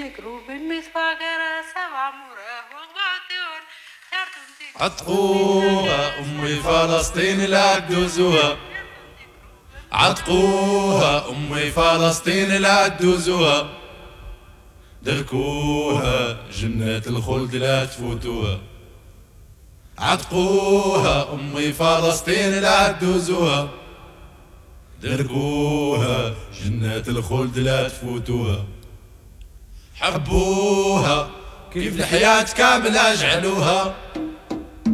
تفتكروا بالمسفاقرة سبع مرة وقبعتون عتقوها أمي فلسطين لا تدوزوها، عتقوها أمي فلسطين لا تدوزوها، دركوها جنة الخلد لا تفوتوها، عتقوها أمي فلسطين لا تدوزوها، دركوها جنة الخلد لا تفوتوها، حبوها كيف الحياة كاملة جعلوها.